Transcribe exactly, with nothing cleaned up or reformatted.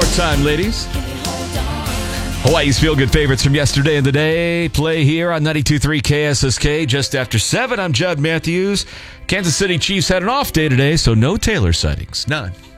more time, ladies. Hawaii's feel-good favorites from yesterday and the day play here on ninety-two point three K S S K just after seven. I'm Judd Matthews. Kansas City Chiefs had an off day today, so no Taylor sightings. None.